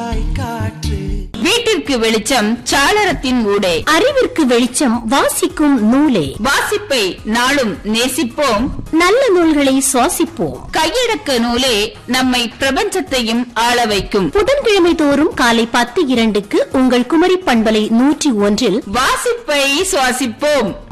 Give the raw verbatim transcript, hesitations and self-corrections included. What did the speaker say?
வீசுதாய் காற்று. வீட்டிற்கு வெளிச்சம் சாளரத்தின் ஊடே, அறிவிற்கு வெளிச்சம் வாசிக்கும் நூலே. வாசிப்பை நாளும் நேசிப்போம், நல்ல நூல்களை சுவாசிப்போம். கையடக்க நூலே நம்மை பிரபஞ்சத்தையும் ஆள வைக்கும். புதன்கிழமை தோறும் காலை பத்து இரண்டுக்கு உங்கள் குமரி பண்பலை நூற்றி ஒன்றில் வாசிப்பை சுவாசிப்போம்.